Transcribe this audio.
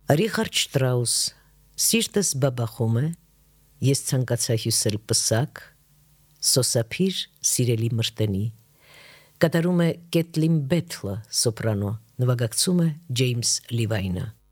Ռիխարդ Շտրաուս Սիրտս բաբախում է, ես ցանկացա հյուսել պսակ, սոսափիր սիրելի մրտենի, կատարում է Կեթլին Բեթլը սոպրանո, նվագակցում է Ջեյմս Լիվայնը։